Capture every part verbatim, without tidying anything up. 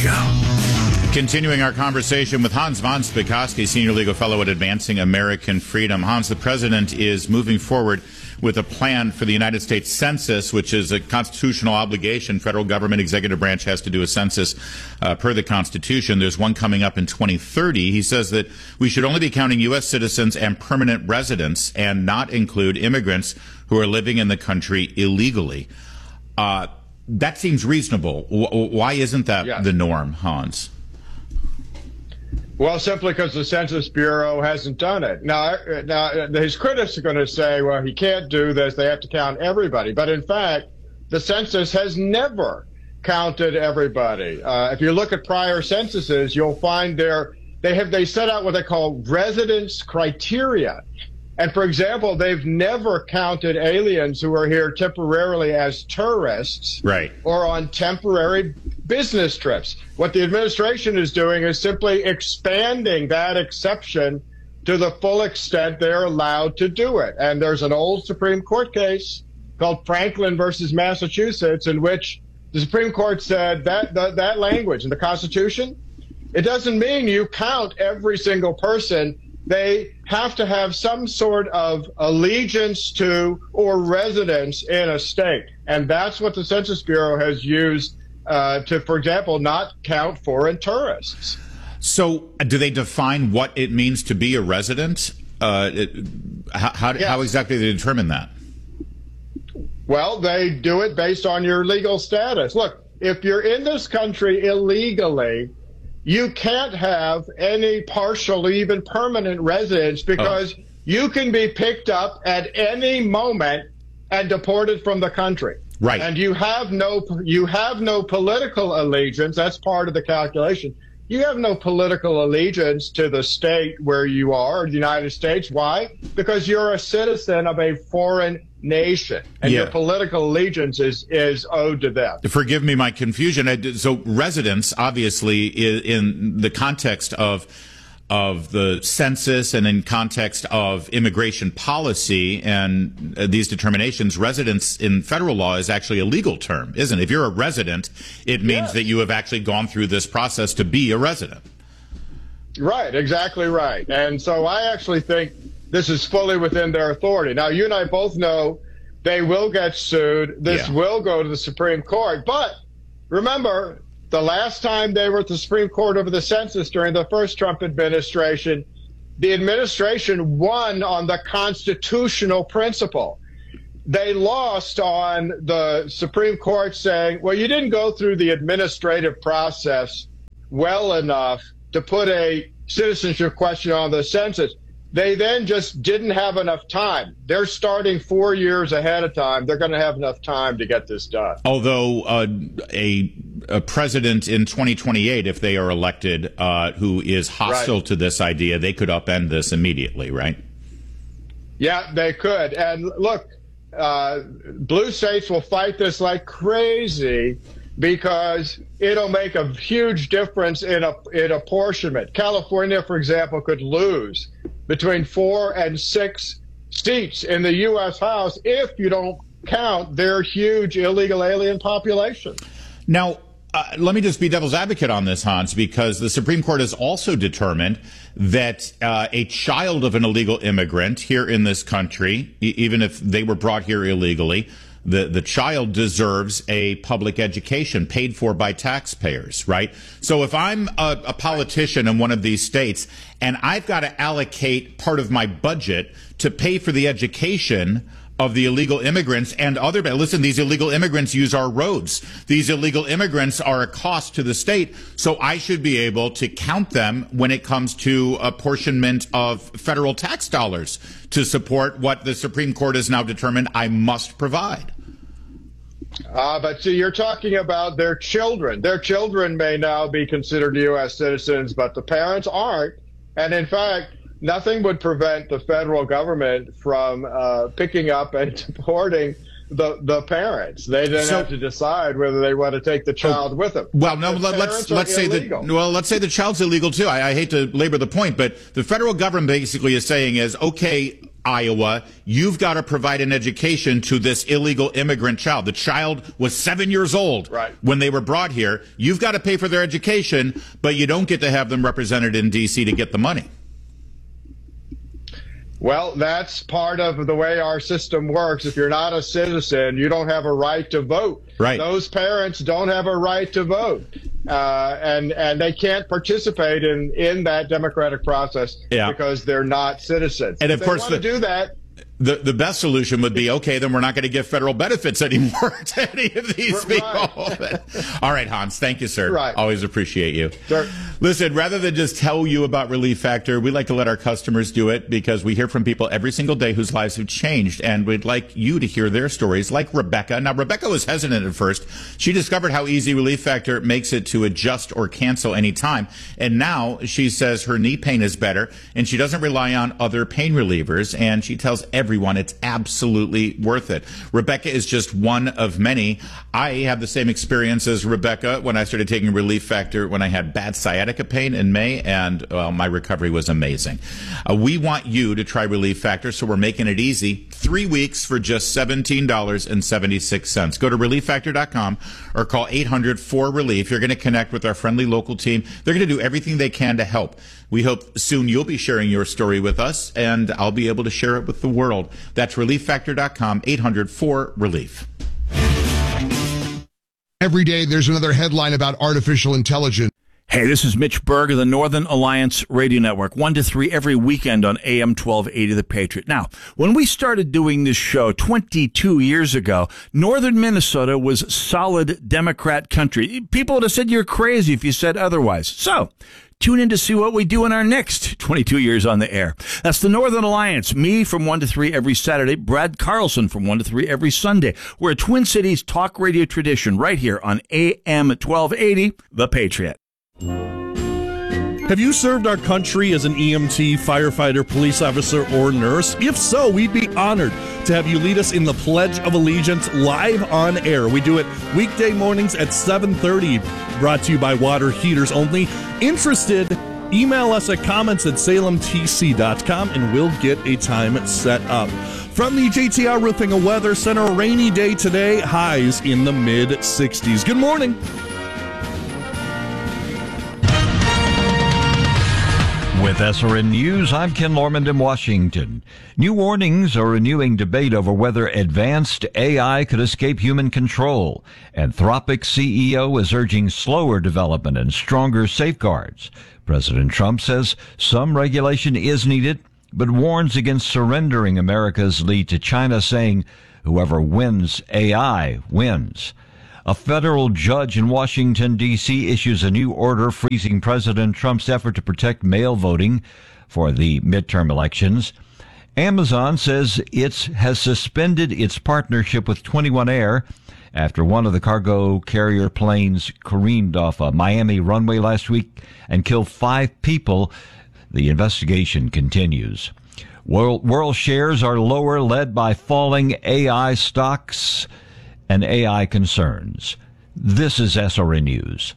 Radio. Continuing our conversation with Hans von Spakovsky, Senior Legal Fellow at Advancing American Freedom. Hans, the President is moving forward with a plan for the United States Census, which is a constitutional obligation. Federal government executive branch has to do a census uh, per the Constitution. There's one coming up in twenty thirty. He says that we should only be counting U S citizens and permanent residents and not include immigrants who are living in the country illegally. Uh, that seems reasonable. W- why isn't that yes. the norm, Hans? Well, simply because the Census Bureau hasn't done it. Now, now, his critics are going to say, well, he can't do this. They have to count everybody. But in fact, the census has never counted everybody. Uh, if you look at prior censuses, you'll find there they have they set out what they call residence criteria. And for example, they've never counted aliens who are here temporarily as tourists right. or on temporary business trips. What the administration is doing is simply expanding that exception to the full extent they're allowed to do it. And there's an old Supreme Court case called Franklin versus Massachusetts in which the Supreme Court said that that, that language in the Constitution, it doesn't mean you count every single person. They have to have some sort of allegiance to or residence in a state. And that's what the Census Bureau has used uh, to, for example, not count foreign tourists. So do they define what it means to be a resident? Uh, it, how, how, yes. how exactly do they determine that? Well, they do it based on your legal status. Look, if you're in this country illegally, you can't have any partial, even permanent residence because oh. you can be picked up at any moment and deported from the country. Right. And you have no you have no political allegiance. That's part of the calculation. You have no political allegiance to the state where you are, the United States. Why? Because you're a citizen of a foreign nation, and yeah. your political allegiance is, is owed to them. Forgive me my confusion. I did, so residence, obviously, is in the context of of the census and in context of immigration policy and uh, these determinations, residence in federal law is actually a legal term, isn't it? If you're a resident, it means yes. that you have actually gone through this process to be a resident. Right, exactly right. And so I actually think this is fully within their authority. Now, you and I both know they will get sued. This yeah. will go to the Supreme Court. But remember, the last time they were at the Supreme Court over the census during the first Trump administration, the administration won on the constitutional principle. They lost on the Supreme Court saying, well, you didn't go through the administrative process well enough to put a citizenship question on the census. They then just didn't have enough time. They're starting four years ahead of time. They're going to have enough time to get this done. Although uh, a, a president in twenty twenty-eight, if they are elected, uh, who is hostile right. to this idea, they could upend this immediately, right? Yeah, they could. And look, uh, blue states will fight this like crazy because it'll make a huge difference in a, in apportionment. California, for example, could lose between four and six seats in the U S House if you don't count their huge illegal alien population. Now, uh, let me just be devil's advocate on this, Hans, because the Supreme Court has also determined that uh, a child of an illegal immigrant here in this country, e- even if they were brought here illegally, The the child deserves a public education paid for by taxpayers, right? So if I'm a, a politician in one of these states and I've got to allocate part of my budget to pay for the education of the illegal immigrants and other, listen, these illegal immigrants use our roads. These illegal immigrants are a cost to the state. So I should be able to count them when it comes to apportionment of federal tax dollars to support what the Supreme Court has now determined I must provide. Uh, but see, you're talking about their children. Their children may now be considered U S citizens, but the parents aren't. And in fact, nothing would prevent the federal government from uh, picking up and deporting the the parents. They then So- have to decide whether they want to take the child with them. Well, But no. the Let, let's parents are let's say that. illegal. Well, let's say the child's illegal too. I, I hate to labor the point, but the federal government basically is saying is okay. Iowa, you've got to provide an education to this illegal immigrant child. The child was seven years old right. when they were brought here. You've got to pay for their education, but you don't get to have them represented in D C to get the money. Well, that's part of the way our system works. If you're not a citizen, you don't have a right to vote. Right. Those parents don't have a right to vote, uh, and and they can't participate in, in that democratic process yeah. because they're not citizens. And if of course, they want the, to do that. The the best solution would be, okay, then we're not going to give federal benefits anymore to any of these people. Right. All right, Hans, thank you, sir. Right. Always appreciate you. Sure. Listen, rather than just tell you about Relief Factor, we like to let our customers do it because we hear from people every single day whose lives have changed, and we'd like you to hear their stories, like Rebecca. Now, Rebecca was hesitant at first. She discovered how easy Relief Factor makes it to adjust or cancel any time, and now she says her knee pain is better, and she doesn't rely on other pain relievers, and she tells everyone it's absolutely worth it. Rebecca is just one of many. I have the same experience as Rebecca when I started taking Relief Factor when I had bad sciatica pain in May, and well, my recovery was amazing. Uh, we want you to try Relief Factor, so we're making it easy. Three weeks for just seventeen dollars and seventy-six cents. Go to relief factor dot com or call eight hundred four relief. You're going to connect with our friendly local team. They're going to do everything they can to help. We hope soon you'll be sharing your story with us, and I'll be able to share it with the world. That's relief factor dot com, eight hundred four relief. Every day there's another headline about artificial intelligence. Hey, this is Mitch Berg of the Northern Alliance Radio Network, one to three every weekend on A M twelve eighty The Patriot. Now, when we started doing this show twenty-two years ago, northern Minnesota was solid Democrat country. People would have said you're crazy if you said otherwise. So, tune in to see what we do in our next twenty-two years on the air. That's the Northern Alliance. Me from one to three every Saturday. Brad Carlson from one to three every Sunday. We're a Twin Cities talk radio tradition right here on A M twelve eighty The Patriot. Have you served our country as an E M T, firefighter, police officer, or nurse? If so, we'd be honored to have you lead us in the Pledge of Allegiance live on air. We do it weekday mornings at seven thirty, brought to you by Water Heaters Only. Interested? Email us at comments at salem t c dot com and we'll get a time set up. From the J T R Roofing and Weather Center, a rainy day today, highs in the mid sixties. Good morning. With S R N News, I'm Ken Lormand in Washington. New warnings are renewing debate over whether advanced A I could escape human control. Anthropic C E O is urging slower development and stronger safeguards. President Trump says some regulation is needed, but warns against surrendering America's lead to China, saying whoever wins A I wins. A federal judge in Washington, D C issues a new order freezing President Trump's effort to protect mail voting for the midterm elections. Amazon says it has suspended its partnership with twenty-one Air after one of the cargo carrier planes careened off a Miami runway last week and killed five people. The investigation continues. World, world shares are lower, led by falling A I stocks and A I concerns. This is S R N News.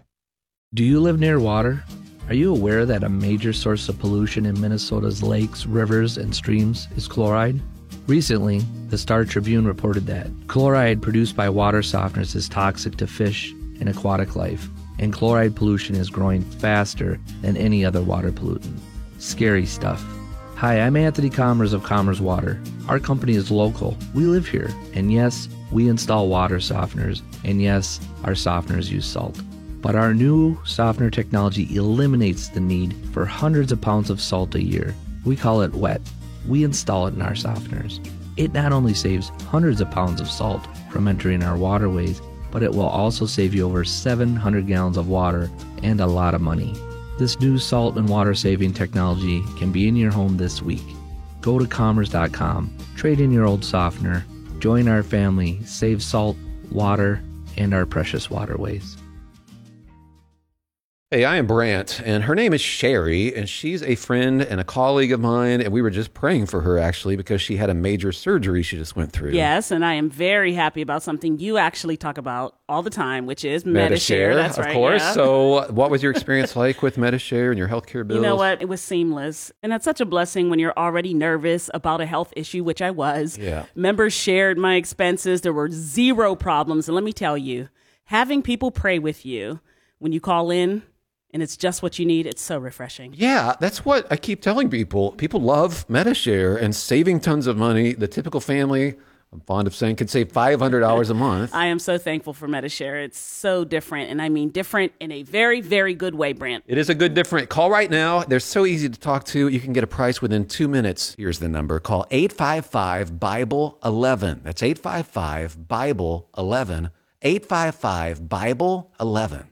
Do you live near water? Are you aware that a major source of pollution in Minnesota's lakes, rivers, and streams is chloride? Recently, the Star Tribune reported that chloride produced by water softeners is toxic to fish and aquatic life, and chloride pollution is growing faster than any other water pollutant. Scary stuff. Hi, I'm Anthony Commerce of Commerce Water. Our company is local. We live here. And yes, we install water softeners. And yes, our softeners use salt. But our new softener technology eliminates the need for hundreds of pounds of salt a year. We call it wet. We install it in our softeners. It not only saves hundreds of pounds of salt from entering our waterways, but it will also save you over seven hundred gallons of water and a lot of money. This new salt and water saving technology can be in your home this week. Go to commerce dot com, trade in your old softener, join our family, save salt, water, and our precious waterways. Hey, I am Brant, and her name is Sherry, and she's a friend and a colleague of mine, and we were just praying for her, actually, because she had a major surgery she just went through. Yes, and I am very happy about something you actually talk about all the time, which is Medi-Share. That's of right, course. yeah. So what was your experience like with Medi-Share and your healthcare bills? You know what? It was seamless. And that's such a blessing when you're already nervous about a health issue, which I was. Yeah. Members shared my expenses. There were zero problems. And let me tell you, having people pray with you when you call in, and it's just what you need, it's so refreshing. Yeah, that's what I keep telling people. People love Medi-Share and saving tons of money. The typical family, I'm fond of saying, could save five hundred dollars a month. I am so thankful for Medi-Share. It's so different, and I mean different in a very, very good way, Brant. It is a good different. Call right now. They're so easy to talk to. You can get a price within two minutes. Here's the number. Call eight five five, Bible eleven. That's eight five five, Bible eleven. eight five five, Bible eleven.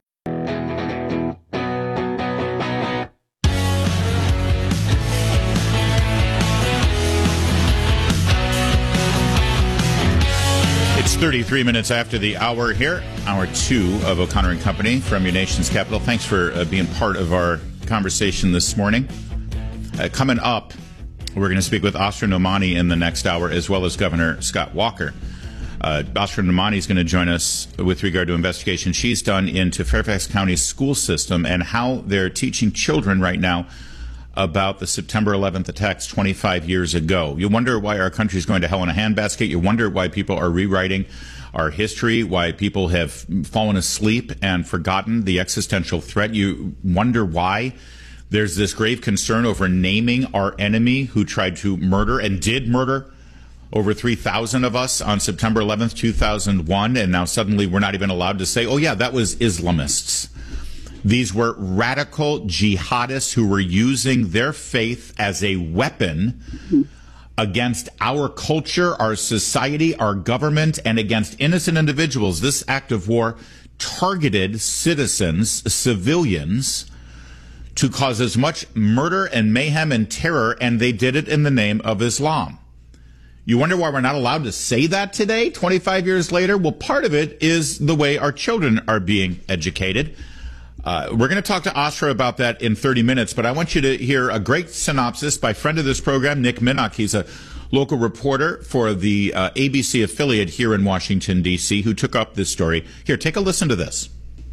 It's thirty-three minutes after the hour here, hour two of O'Connor and Company from your nation's capital. Thanks for uh, being part of our conversation this morning. Uh, coming up, we're going to speak with Asra Nomani in the next hour, as well as Governor Scott Walker. Uh, Asra Nomani is going to join us with regard to investigation she's done into Fairfax County's school system and how they're teaching children right now about the September eleventh attacks twenty-five years ago. You wonder why our country is going to hell in a handbasket. You wonder why people are rewriting our history, why people have fallen asleep and forgotten the existential threat. You wonder why there's this grave concern over naming our enemy who tried to murder and did murder over three thousand of us on September eleventh, two thousand one, and now suddenly we're not even allowed to say, oh yeah, that was Islamists. These were radical jihadists who were using their faith as a weapon against our culture, our society, our government, and against innocent individuals. This act of war targeted citizens, civilians, to cause as much murder and mayhem and terror, and they did it in the name of Islam. You wonder why we're not allowed to say that today, twenty-five years later? Well, part of it is the way our children are being educated. Uh, we're going to talk to Asra about that in thirty minutes, but I want you to hear a great synopsis by friend of this program, Nick Minnock. He's a local reporter for the uh, A B C affiliate here in Washington, D C, who took up this story. Here, take a listen to this.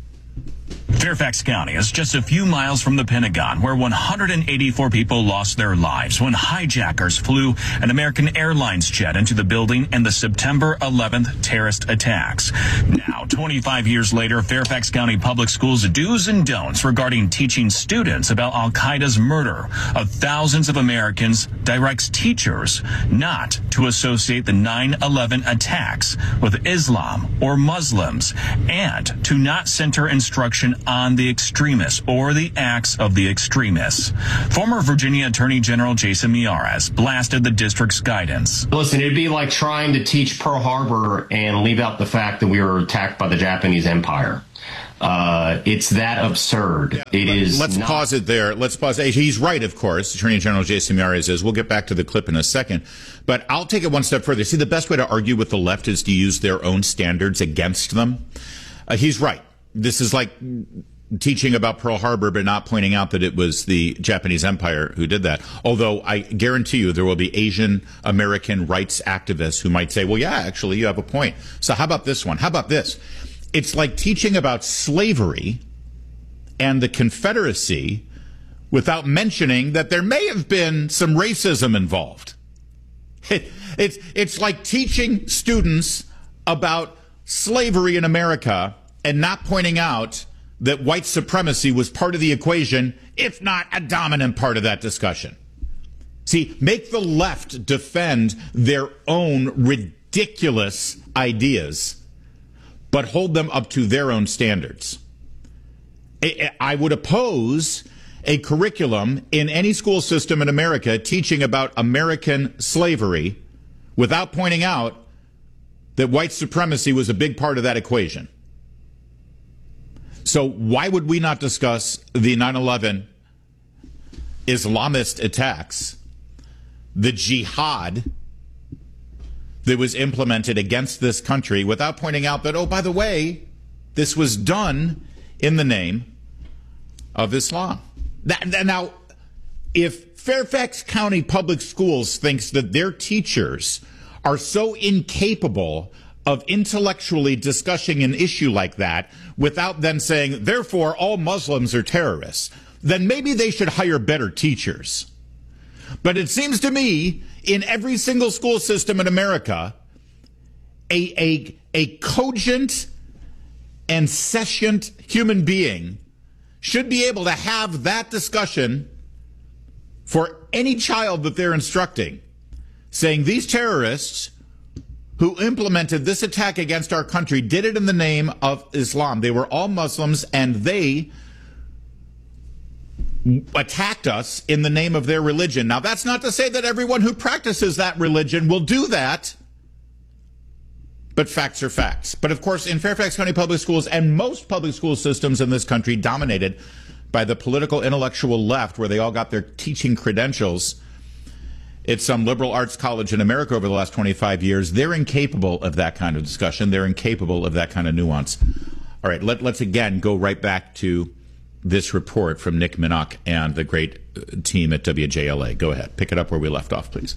Fairfax County is just a few miles from the Pentagon, where one hundred eighty-four people lost their lives when hijackers flew an American Airlines jet into the building in the September eleventh terrorist attacks. Now, twenty-five years later, Fairfax County Public Schools' do's and don'ts regarding teaching students about Al-Qaeda's murder of thousands of Americans directs teachers not to associate the nine eleven attacks with Islam or Muslims, and to not center instruction on the extremists or the acts of the extremists. Former Virginia Attorney General Jason Miyares blasted the district's guidance. Listen, it'd be like trying to teach Pearl Harbor and leave out the fact that we were attacked by the Japanese Empire. Uh, it's that absurd. Yeah, it is. Let's not- pause it there. Let's pause. He's right, of course. Attorney General Jason Miyares is. We'll get back to the clip in a second. But I'll take it one step further. See, the best way to argue with the left is to use their own standards against them. Uh, he's right. This is like teaching about Pearl Harbor, but not pointing out that it was the Japanese Empire who did that. Although I guarantee you there will be Asian American rights activists who might say, well, yeah, actually, you have a point. So how about this one? How about this? It's like teaching about slavery and the Confederacy without mentioning that there may have been some racism involved. It, it's, it's like teaching students about slavery in America and not pointing out that white supremacy was part of the equation, if not a dominant part of that discussion. See, make the left defend their own ridiculous ideas, but hold them up to their own standards. I would oppose a curriculum in any school system in America teaching about American slavery without pointing out that white supremacy was a big part of that equation. So why would we not discuss the nine eleven Islamist attacks, the jihad that was implemented against this country, without pointing out that, oh, by the way, this was done in the name of Islam. That, that, now, if Fairfax County Public Schools thinks that their teachers are so incapable of intellectually discussing an issue like that without then saying, therefore, all Muslims are terrorists, then maybe they should hire better teachers. But it seems to me, in every single school system in America, a, a, a cogent and sentient human being should be able to have that discussion for any child that they're instructing, saying these terrorists who implemented this attack against our country did it in the name of Islam. They were all Muslims, and they attacked us in the name of their religion. Now, that's not to say that everyone who practices that religion will do that, but facts are facts. But, of course, in Fairfax County Public Schools and most public school systems in this country dominated by the political intellectual left, where they all got their teaching credentials at some liberal arts college in America over the last twenty-five years, they're incapable of that kind of discussion. They're incapable of that kind of nuance. All right, let, let's again go right back to this report from Nick Minnock and the great team at W J L A. Go ahead. Pick it up where we left off, please.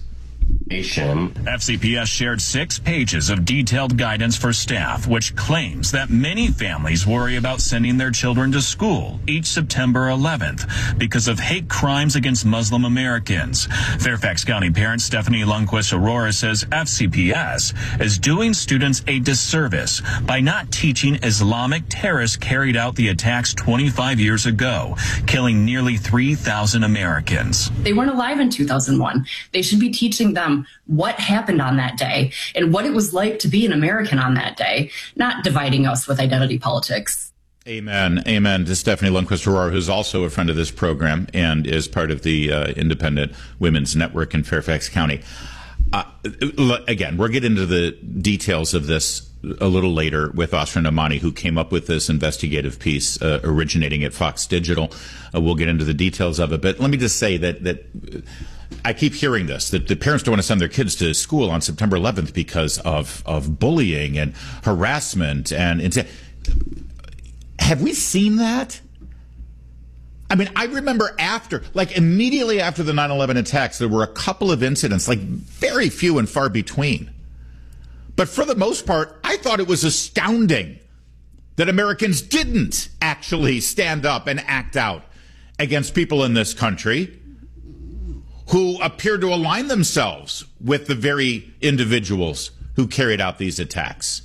F C P S shared six pages of detailed guidance for staff, which claims that many families worry about sending their children to school each September eleventh because of hate crimes against Muslim Americans. Fairfax County parent Stephanie Lundquist Aurora says F C P S is doing students a disservice by not teaching Islamic terrorists carried out the attacks twenty-five years ago, killing nearly three thousand Americans. They weren't alive in two thousand one. They should be teaching them what happened on that day and what it was like to be an American on that day, not dividing us with identity politics. Amen. Amen to Stephanie Lundquist Aurora, who's also a friend of this program and is part of the uh, Independent Women's Network in Fairfax County. Uh, again, we'll get into the details of this a little later with Asra Nomani, who came up with this investigative piece uh, originating at Fox Digital. Uh, we'll get into the details of it. But let me just say that that I keep hearing this, that the parents don't want to send their kids to school on September eleventh because of, of bullying and harassment. And, and have we seen that? I mean, I remember after, like immediately after the nine eleven attacks, there were a couple of incidents, like very few and far between. But for the most part, I thought it was astounding that Americans didn't actually stand up and act out against people in this country who appeared to align themselves with the very individuals who carried out these attacks.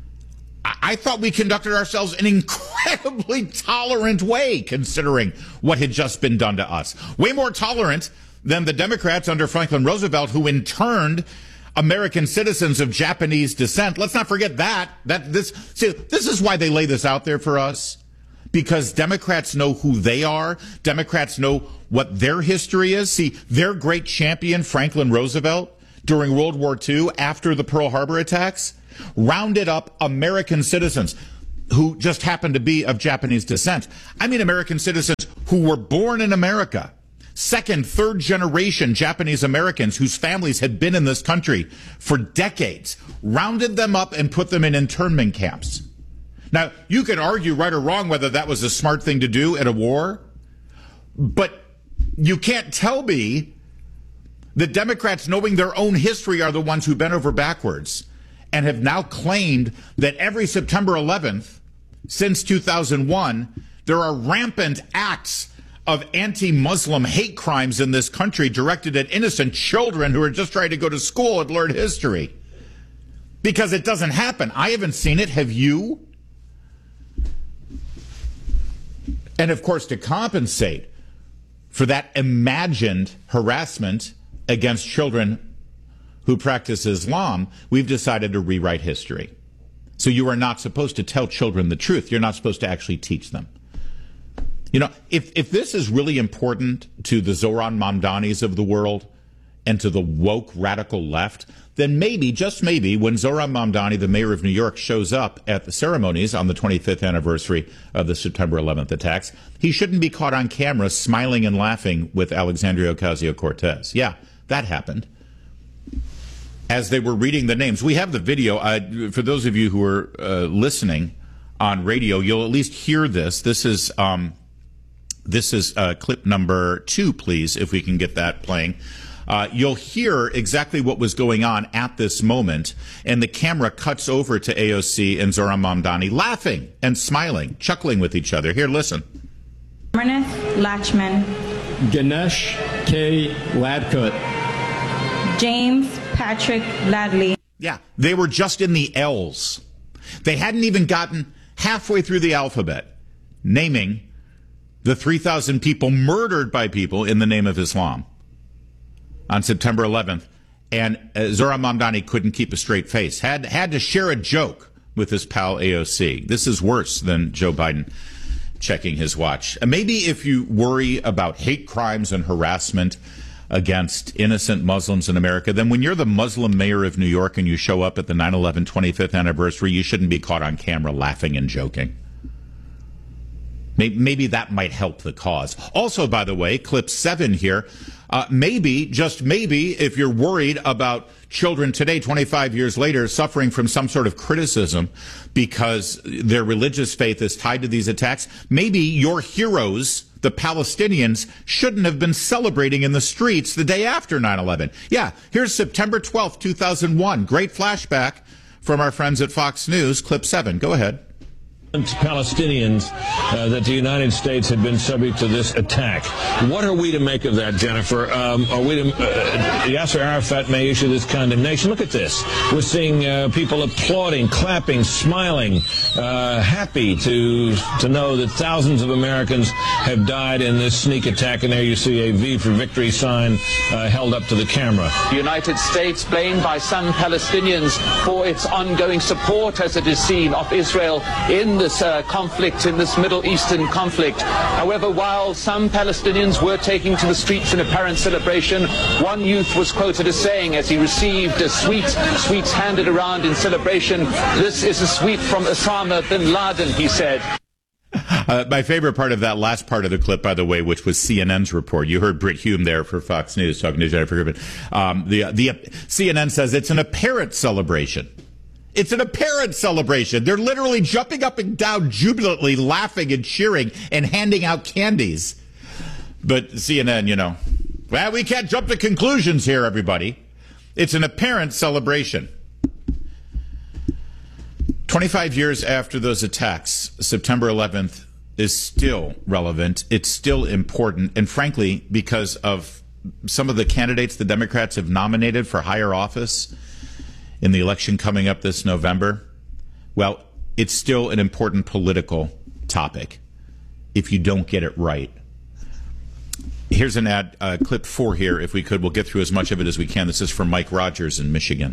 I thought we conducted ourselves in an incredibly tolerant way, considering what had just been done to us. Way more tolerant than the Democrats under Franklin Roosevelt, who interned American citizens of Japanese descent. Let's not forget that. That this see, this is why they lay this out there for us, because Democrats know who they are. Democrats know what their history is. See, their great champion, Franklin Roosevelt, during World War Two, after the Pearl Harbor attacks, rounded up American citizens who just happened to be of Japanese descent. I mean American citizens who were born in America, second, third generation Japanese Americans whose families had been in this country for decades, rounded them up and put them in internment camps. Now, you could argue right or wrong whether that was a smart thing to do at a war, but you can't tell me the Democrats, knowing their own history, are the ones who bent over backwards and have now claimed that every September eleventh since two thousand one, there are rampant acts of anti-Muslim hate crimes in this country directed at innocent children who are just trying to go to school and learn history. Because it doesn't happen. I haven't seen it. Have you? And, of course, to compensate for that imagined harassment against children who practice Islam, we've decided to rewrite history. So you are not supposed to tell children the truth. You're not supposed to actually teach them. You know, if, if this is really important to the Zohran Mamdanis of the world and to the woke radical left, then maybe, just maybe, when Zohran Mamdani, the mayor of New York, shows up at the ceremonies on the twenty-fifth anniversary of the September eleventh attacks, he shouldn't be caught on camera smiling and laughing with Alexandria Ocasio-Cortez. Yeah, that happened. As they were reading the names, we have the video. Uh, for those of you who are uh, listening on radio, you'll at least hear this. This is um, This is uh, clip number two, please, if we can get that playing. Uh, you'll hear exactly what was going on at this moment, and the camera cuts over to A O C and Zohran Mamdani laughing and smiling, chuckling with each other. Here, listen. Amarnath Lachman. Ganesh K. Ladkut. James Patrick Ladley. Yeah, they were just in the L's. They hadn't even gotten halfway through the alphabet, naming the three thousand people murdered by people in the name of Islam on September eleventh. And uh, Zohran Mamdani couldn't keep a straight face, had had to share a joke with his pal A O C. This is worse than Joe Biden checking his watch. Uh, maybe if you worry about hate crimes and harassment against innocent Muslims in America, then when you're the Muslim mayor of New York and you show up at the nine eleven twenty-fifth anniversary, you shouldn't be caught on camera laughing and joking. Maybe that might help the cause. Also, by the way, clip seven here, uh, maybe, just maybe, if you're worried about children today, twenty-five years later, suffering from some sort of criticism because their religious faith is tied to these attacks, maybe your heroes, the Palestinians, shouldn't have been celebrating in the streets the day after nine eleven. Yeah, here's September twelfth, two thousand one. Great flashback from our friends at Fox News. Clip seven. Go ahead. Palestinians uh, that the United States had been subject to this attack. What are we to make of that, Jennifer? Um, are we to, uh, Yasser Arafat may issue this condemnation. Look at this. We're seeing uh, people applauding, clapping, smiling, uh, happy to to know that thousands of Americans have died in this sneak attack. And there you see a V for victory sign uh, held up to the camera. The United States blamed by some Palestinians for its ongoing support, as it is seen, of Israel in this uh, conflict, in this Middle Eastern conflict. However, while some Palestinians were taking to the streets in apparent celebration, one youth was quoted as saying, as he received a sweet, sweets handed around in celebration, "This is a sweet from Osama bin Laden," he said. Uh, my favorite part of that last part of the clip, by the way, which was C N N's report. You heard Britt Hume there for Fox News talking to Jennifer Griffin. Um, the, the C N N says it's an apparent celebration. It's an apparent celebration. They're literally jumping up and down, jubilantly laughing and cheering and handing out candies. But C N N, you know, well, we can't jump to conclusions here, everybody. It's an apparent celebration. twenty-five years after those attacks, September eleventh is still relevant. It's still important. And frankly, because of some of the candidates the Democrats have nominated for higher office in the election coming up this November, well, it's still an important political topic if you don't get it right. Here's an ad, uh, clip four here, if we could. We'll get through as much of it as we can. This is from Mike Rogers in Michigan.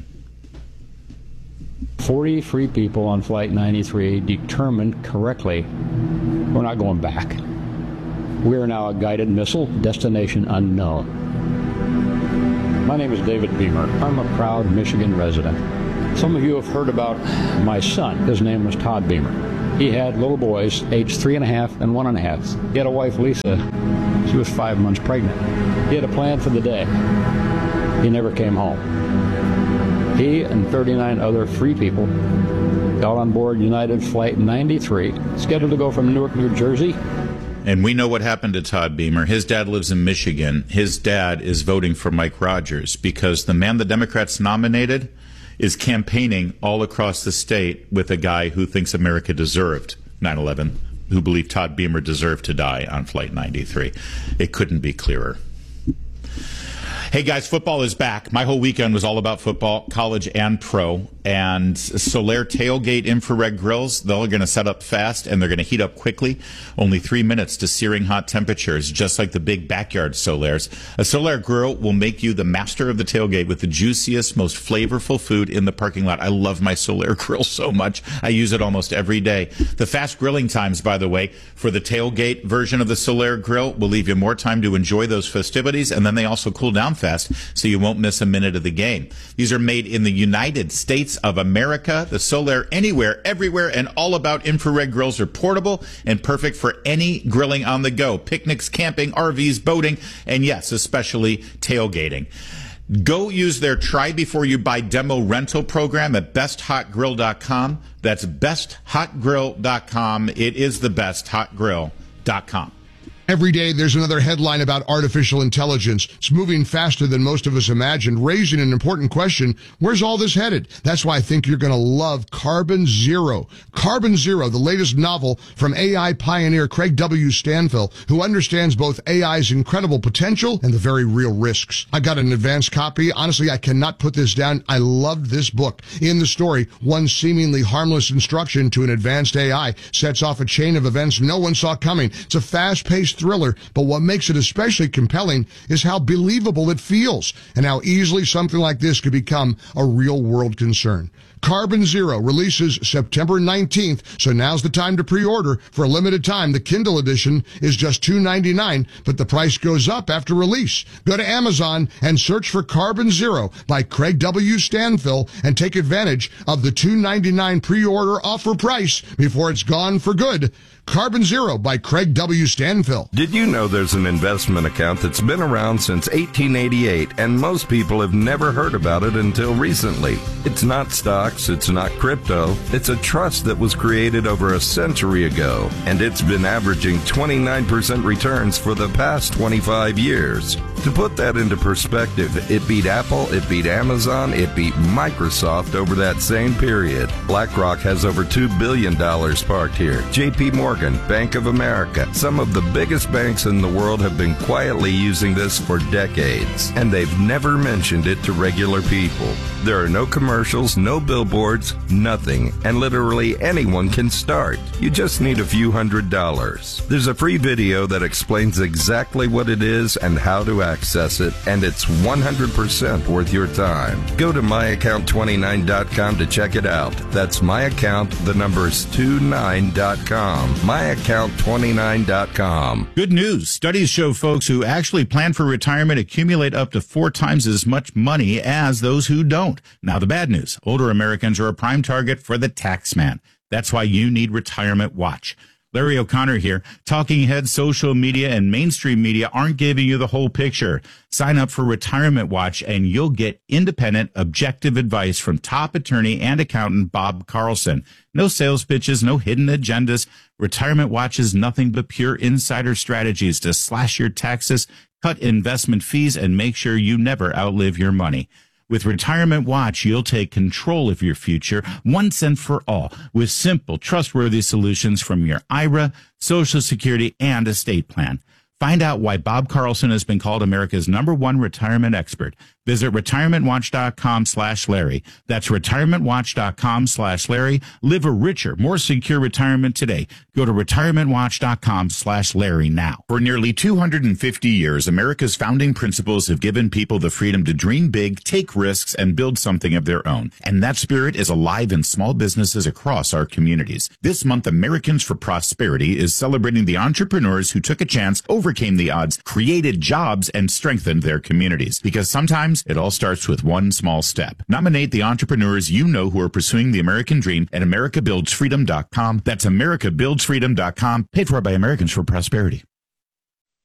forty free people on Flight ninety-three determined correctly we're not going back. We are now a guided missile, destination unknown. My name is David Beamer. I'm a proud Michigan resident. Some of you have heard about my son. His name was Todd Beamer. He had little boys, aged three and a half and one and a half. He had a wife, Lisa. She was five months pregnant. He had a plan for the day. He never came home. He and thirty-nine other free people got on board United Flight ninety-three, scheduled to go from Newark, New Jersey. And we know what happened to Todd Beamer. His dad lives in Michigan. His dad is voting for Mike Rogers because the man the Democrats nominated is campaigning all across the state with a guy who thinks America deserved nine eleven, who believed Todd Beamer deserved to die on Flight ninety-three. It couldn't be clearer. Hey guys, football is back. My whole weekend was all about football, college and pro. And Solaire tailgate infrared grills, they're going to set up fast and they're going to heat up quickly. Only three minutes to searing hot temperatures, just like the big backyard Solaire's. A Solaire grill will make you the master of the tailgate with the juiciest, most flavorful food in the parking lot. I love my Solaire grill so much. I use it almost every day. The fast grilling times, by the way, for the tailgate version of the Solaire grill will leave you more time to enjoy those festivities, and then they also cool down fast, so you won't miss a minute of the game. These are made in the United States of America. The Solaire Anywhere, Everywhere, and All About infrared grills are portable and perfect for any grilling on the go. Picnics, camping, R Vs, boating, and yes, especially tailgating. Go use their Try Before You Buy demo rental program at best hot grill dot com. That's best hot grill dot com. It is the best hot grill dot com. Every day, there's another headline about artificial intelligence. It's moving faster than most of us imagined, raising an important question. Where's all this headed? That's why I think you're going to love Carbon Zero. Carbon Zero, the latest novel from A I pioneer Craig W. Stanfill, who understands both A I's incredible potential and the very real risks. I got an advanced copy. Honestly, I cannot put this down. I loved this book. In the story, one seemingly harmless instruction to an advanced A I sets off a chain of events no one saw coming. It's a fast-paced thriller, but what makes it especially compelling is how believable it feels and how easily something like this could become a real-world concern. Carbon Zero releases September nineteenth, so now's the time to pre-order. For a limited time, the Kindle edition is just two dollars and ninety-nine cents, but the price goes up after release. Go to Amazon and search for Carbon Zero by Craig W. Stanfill and take advantage of the two dollars and ninety-nine cents pre-order offer price before it's gone for good. Carbon Zero by Craig W. Stanfill. Did you know there's an investment account that's been around since eighteen eighty-eight, and most people have never heard about it until recently? It's not stocks, it's not crypto, it's a trust that was created over a century ago, and it's been averaging twenty-nine percent returns for the past twenty-five years. To put that into perspective, it beat Apple, it beat Amazon, it beat Microsoft over that same period. BlackRock has over two billion dollars parked here. J P Morgan, Bank of America. Some of the biggest banks in the world have been quietly using this for decades, and they've never mentioned it to regular people. There are no commercials, no billboards, nothing, and literally anyone can start. You just need a few hundred dollars. There's a free video that explains exactly what it is and how to access it, and it's one hundred percent worth your time. Go to my account twenty-nine dot com to check it out. That's my account, the number is twenty-nine dot com. my account twenty-nine dot com. Good news. Studies show folks who actually plan for retirement accumulate up to four times as much money as those who don't. Now, the bad news. Older Americans are a prime target for the tax man. That's why you need Retirement Watch. Larry O'Connor here. Talking heads, social media, and mainstream media aren't giving you the whole picture. Sign up for Retirement Watch, and you'll get independent, objective advice from top attorney and accountant Bob Carlson. No sales pitches, no hidden agendas. Retirement Watch is nothing but pure insider strategies to slash your taxes, cut investment fees, and make sure you never outlive your money. With Retirement Watch, you'll take control of your future once and for all with simple, trustworthy solutions from your I R A, Social Security, and estate plan. Find out why Bob Carlson has been called America's number one retirement expert. Visit retirementwatch.com slash Larry. That's retirementwatch.com slash Larry. Live a richer, more secure retirement today. Go to retirementwatch.com slash Larry now. For nearly two hundred fifty years, America's founding principles have given people the freedom to dream big, take risks, and build something of their own. And that spirit is alive in small businesses across our communities. This month, Americans for Prosperity is celebrating the entrepreneurs who took a chance, overcame the odds, created jobs, and strengthened their communities. Because sometimes it all starts with one small step. Nominate the entrepreneurs you know who are pursuing the American dream at america builds freedom dot com. That's america builds freedom dot com. Paid for by Americans for Prosperity.